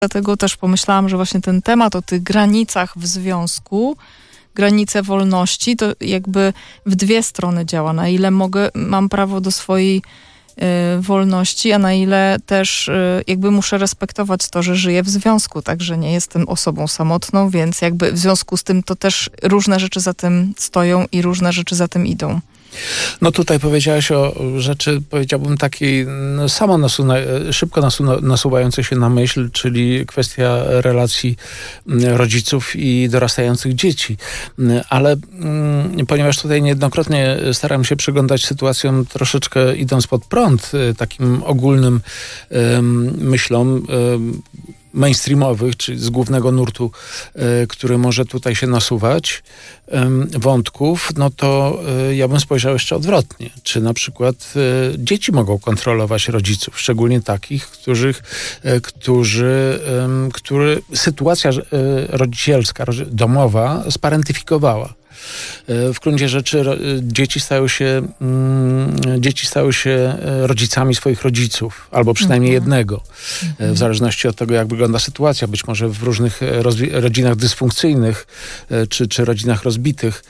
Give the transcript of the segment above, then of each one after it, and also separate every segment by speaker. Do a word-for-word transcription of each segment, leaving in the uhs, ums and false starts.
Speaker 1: Dlatego też pomyślałam, że właśnie ten temat o tych granicach w związku, granice wolności, to jakby w dwie strony działa. Na ile mogę, mam prawo do swojej y, wolności, a na ile też y, jakby muszę respektować to, że żyję w związku, także nie jestem osobą samotną, więc jakby w związku z tym to też różne rzeczy za tym stoją i różne rzeczy za tym idą.
Speaker 2: No tutaj powiedziałaś o rzeczy, powiedziałbym takiej no, samo nasuna, szybko nasuna, nasuwającej się na myśl, czyli kwestia relacji rodziców i dorastających dzieci. Ale mm, ponieważ tutaj niejednokrotnie staram się przyglądać sytuacjom troszeczkę idąc pod prąd, takim ogólnym ym, myślom, ym, mainstreamowych, czyli z głównego nurtu, y, który może tutaj się nasuwać, y, wątków, no to y, ja bym spojrzał jeszcze odwrotnie. Czy na przykład y, dzieci mogą kontrolować rodziców, szczególnie takich, których, y, którzy, y, który sytuacja y, rodzicielska, domowa sparentyfikowała. W gruncie rzeczy dzieci stają się dzieci stały się rodzicami swoich rodziców, albo przynajmniej mhm. jednego. W zależności od tego, jak wygląda sytuacja. Być może w różnych rozwi- rodzinach dysfunkcyjnych, czy, czy rodzinach rozbitych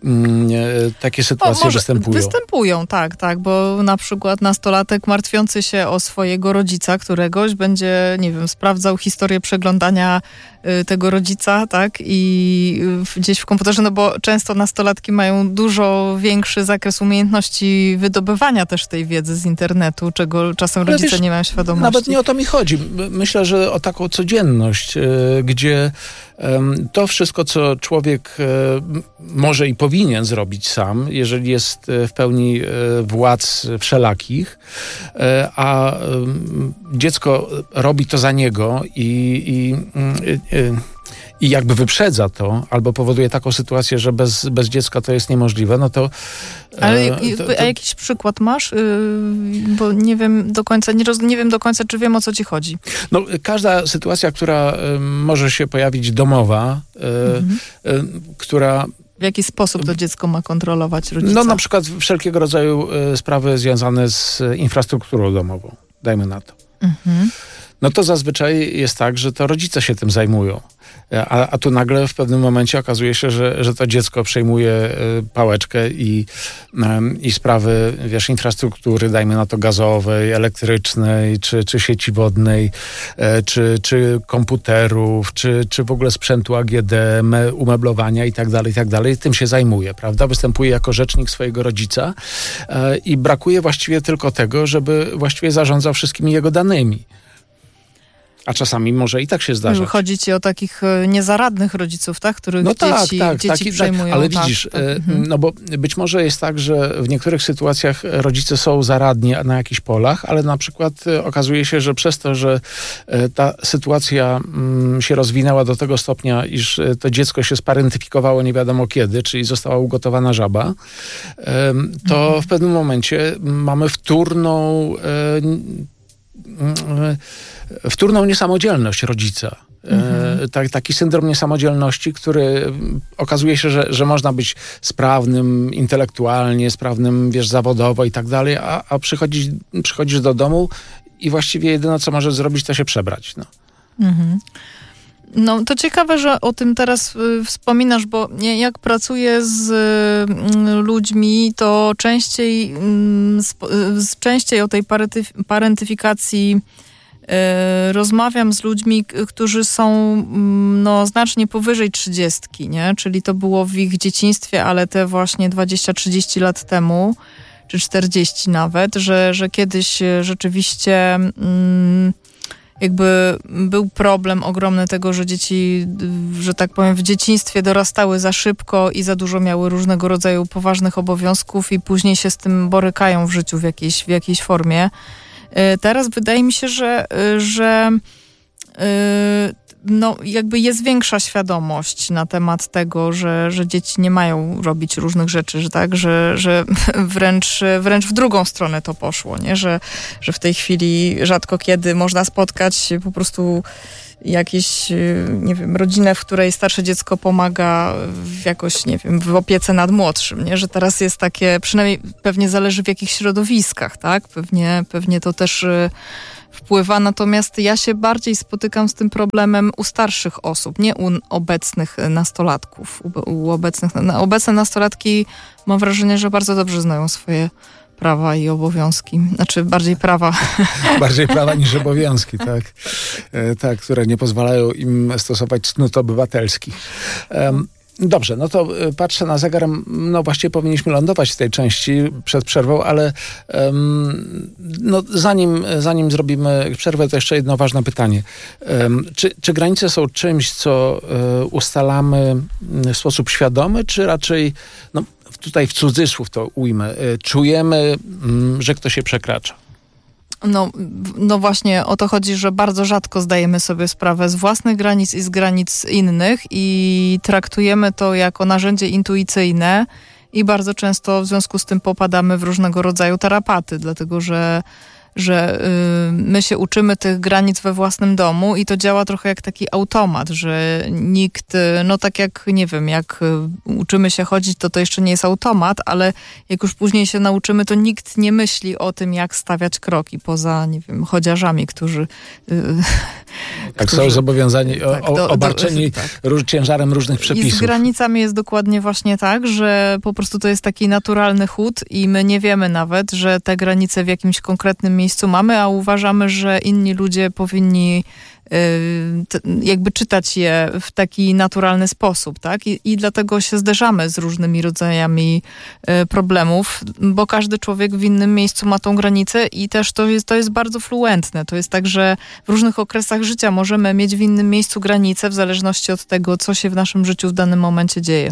Speaker 2: takie sytuacje
Speaker 1: o,
Speaker 2: występują.
Speaker 1: Występują, tak, tak, bo na przykład nastolatek martwiący się o swojego rodzica któregoś będzie, nie wiem, sprawdzał historię przeglądania tego rodzica, tak, i gdzieś w komputerze, no bo często nastolatki mają dużo większy zakres umiejętności wydobywania też tej wiedzy z internetu, czego czasem rodzice wiesz, nie mają świadomości.
Speaker 2: Nawet nie o to mi chodzi. Myślę, że o taką codzienność, gdzie to wszystko, co człowiek może i powinien zrobić sam, jeżeli jest w pełni władz wszelakich, a dziecko robi to za niego i, i, i jakby wyprzedza to, albo powoduje taką sytuację, że bez, bez dziecka to jest niemożliwe, no to...
Speaker 1: Ale
Speaker 2: to, to,
Speaker 1: a jakiś przykład masz? Bo nie wiem do końca, nie, roz, nie wiem do końca, czy wiem, o co ci chodzi.
Speaker 2: No, każda sytuacja, która może się pojawić domowa, mhm. która...
Speaker 1: W jaki sposób to dziecko ma kontrolować rodzica?
Speaker 2: No na przykład wszelkiego rodzaju sprawy związane z infrastrukturą domową, dajmy na to. Mhm. No to zazwyczaj jest tak, że to rodzice się tym zajmują. A, a tu nagle w pewnym momencie okazuje się, że, że to dziecko przejmuje pałeczkę i, i sprawy, wiesz, infrastruktury, dajmy na to gazowej, elektrycznej, czy, czy sieci wodnej, czy, czy komputerów, czy, czy w ogóle sprzętu A G D, me, umeblowania i tak dalej, i tak dalej. Tym się zajmuje, prawda? Występuje jako rzecznik swojego rodzica i brakuje właściwie tylko tego, żeby właściwie zarządzał wszystkimi jego danymi. A czasami może i tak się zdarza.
Speaker 1: Chodzi ci o takich niezaradnych rodziców, tak? Których
Speaker 2: no tak,
Speaker 1: dzieci,
Speaker 2: tak,
Speaker 1: dzieci
Speaker 2: tak,
Speaker 1: przejmują.
Speaker 2: Tak, ale
Speaker 1: tak,
Speaker 2: widzisz,
Speaker 1: tak.
Speaker 2: E, no bo być może jest tak, że w niektórych sytuacjach rodzice są zaradni na jakichś polach, ale na przykład okazuje się, że przez to, że ta sytuacja mm, się rozwinęła do tego stopnia, iż to dziecko się sparentyfikowało nie wiadomo kiedy, czyli została ugotowana żaba, e, to mhm. w pewnym momencie mamy wtórną e, wtórną niesamodzielność rodzica. Mhm. E, tak, taki syndrom niesamodzielności, który okazuje się, że, że można być sprawnym intelektualnie, sprawnym, wiesz, zawodowo i tak dalej, a, a przychodzisz, przychodzisz do domu i właściwie jedyne, co możesz zrobić, to się przebrać. No. Mhm.
Speaker 1: No to ciekawe, że o tym teraz y, wspominasz, bo jak pracuję z y, ludźmi, to częściej, y, sp, y, częściej o tej parentyf- parentyfikacji y, rozmawiam z ludźmi, k- którzy są y, no, znacznie powyżej trzydziestki, nie? Czyli to było w ich dzieciństwie, ale te właśnie dwadzieścia trzydzieści lat temu, czy czterdzieści nawet, że, że kiedyś rzeczywiście... Y, jakby był problem ogromny tego, że dzieci, że tak powiem, w dzieciństwie dorastały za szybko i za dużo miały różnego rodzaju poważnych obowiązków i później się z tym borykają w życiu w jakiejś, w jakiejś formie. Teraz wydaje mi się, że, że no, jakby jest większa świadomość na temat tego, że, że dzieci nie mają robić różnych rzeczy, że tak, że, że wręcz, wręcz w drugą stronę to poszło, nie? Że, że w tej chwili rzadko kiedy można spotkać po prostu jakieś, nie wiem, rodzinę, w której starsze dziecko pomaga w jakoś, nie wiem, w opiece nad młodszym, nie? Że teraz jest takie, przynajmniej pewnie zależy w jakich środowiskach, tak? Pewnie, pewnie to też wpływa, natomiast ja się bardziej spotykam z tym problemem u starszych osób, nie u obecnych nastolatków. U, u obecnych, na, obecne nastolatki mam wrażenie, że bardzo dobrze znają swoje prawa i obowiązki. Znaczy bardziej prawa.
Speaker 2: Bardziej prawa niż obowiązki, tak. E, tak, które nie pozwalają im stosować cnót obywatelskich. Um, Dobrze, no to patrzę na zegar, no właściwie powinniśmy lądować w tej części przed przerwą, ale um, no zanim, zanim zrobimy przerwę, to jeszcze jedno ważne pytanie. Um, czy, czy granice są czymś, co um, ustalamy w sposób świadomy, czy raczej, no tutaj w cudzysłów to ujmę, czujemy, um, że ktoś się przekracza?
Speaker 1: No, no właśnie o to chodzi, że bardzo rzadko zdajemy sobie sprawę z własnych granic i z granic innych i traktujemy to jako narzędzie intuicyjne i bardzo często w związku z tym popadamy w różnego rodzaju tarapaty, dlatego że że y, my się uczymy tych granic we własnym domu i to działa trochę jak taki automat, że nikt, no tak jak, nie wiem, jak uczymy się chodzić, to to jeszcze nie jest automat, ale jak już później się nauczymy, to nikt nie myśli o tym, jak stawiać kroki, poza, nie wiem, chodziarzami, którzy... Y,
Speaker 2: tak,
Speaker 1: którzy,
Speaker 2: są zobowiązani, o,
Speaker 1: tak, do,
Speaker 2: obarczeni
Speaker 1: do, tak.
Speaker 2: róż, ciężarem różnych przepisów.
Speaker 1: I z granicami jest dokładnie właśnie tak, że po prostu to jest taki naturalny chód i my nie wiemy nawet, że te granice w jakimś konkretnym miejscu mamy, a uważamy, że inni ludzie powinni y, t, jakby czytać je w taki naturalny sposób, tak? I, i dlatego się zderzamy z różnymi rodzajami y, problemów, bo każdy człowiek w innym miejscu ma tą granicę i też to jest, to jest bardzo fluentne. To jest tak, że w różnych okresach życia możemy mieć w innym miejscu granicę w zależności od tego, co się w naszym życiu w danym momencie dzieje.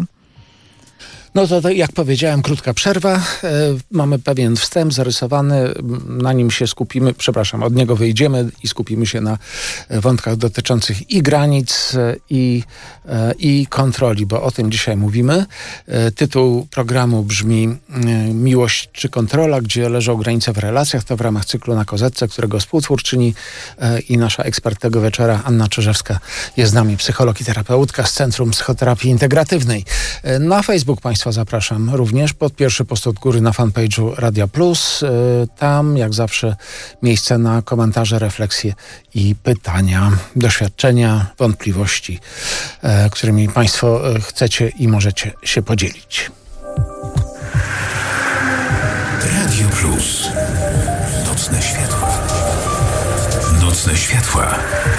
Speaker 2: No to, to jak powiedziałem, krótka przerwa. E, mamy pewien wstęp zarysowany, na nim się skupimy, przepraszam, od niego wyjdziemy i skupimy się na wątkach dotyczących i granic, i, e, i kontroli, bo o tym dzisiaj mówimy. E, tytuł programu brzmi e, Miłość czy kontrola, gdzie leżą granice w relacjach. To w ramach cyklu Na Kozetce, którego współtwórczyni e, i nasza ekspert tego wieczora, Anna Czyżewska, jest z nami, psycholog i terapeutka z Centrum Psychoterapii Integratywnej. E, na Facebook Państwa zapraszam również pod pierwszy post od góry na fanpage'u Radia Plus. Tam, jak zawsze, miejsce na komentarze, refleksje i pytania, doświadczenia, wątpliwości, którymi Państwo chcecie i możecie się podzielić.
Speaker 3: Radio Plus. Nocne światła. Nocne światła.